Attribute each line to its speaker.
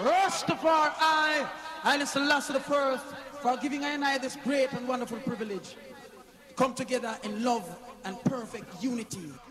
Speaker 1: Rastafari, Haile Selassie the First, for giving I and I this great and wonderful privilege. Come together in love and perfect unity.